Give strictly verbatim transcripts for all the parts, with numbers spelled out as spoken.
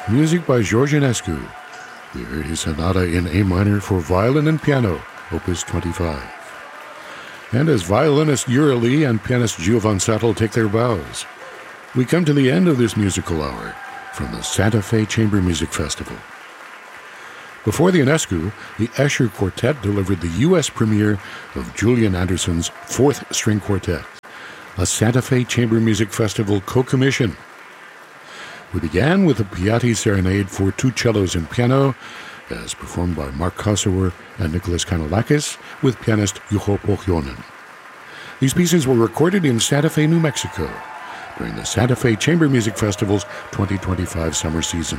music by George Enescu. We heard his sonata in A minor for violin and piano, Opus twenty-five. And as violinist Ura Lee and pianist Gio Van Sattel take their bows, we come to the end of this musical hour from the Santa Fe Chamber Music Festival. Before the Enescu, the Escher Quartet delivered the U S premiere of Julian Anderson's Fourth String Quartet, a Santa Fe Chamber Music Festival co-commission. We began with the Piatti Serenade for two cellos and piano, as performed by Mark Kosower and Nicholas Kanolakis with pianist Juho Pohjonen. These pieces were recorded in Santa Fe, New Mexico, during the Santa Fe Chamber Music Festival's twenty twenty-five summer season.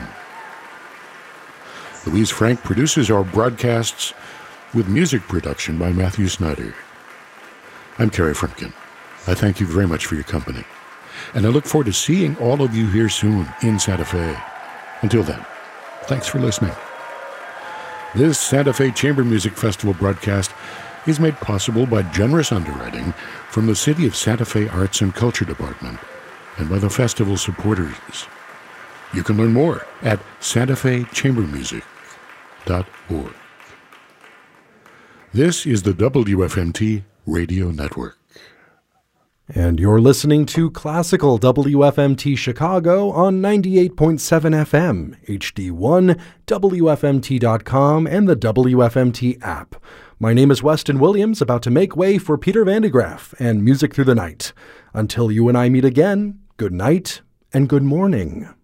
Louise Frank produces our broadcasts with music production by Matthew Snyder. I'm Kerry Frumkin. I thank you very much for your company, and I look forward to seeing all of you here soon in Santa Fe. Until then, thanks for listening. This Santa Fe Chamber Music Festival broadcast is made possible by generous underwriting from the City of Santa Fe Arts and Culture Department and by the festival supporters. You can learn more at santa fe chamber music dot org. This is the W F M T Radio Network. And you're listening to Classical W F M T Chicago on ninety-eight point seven F M, H D one, W F M T dot com, and the W F M T app. My name is Weston Williams, about to make way for Peter Van de Graaff and Music Through the Night. Until you and I meet again, good night and good morning.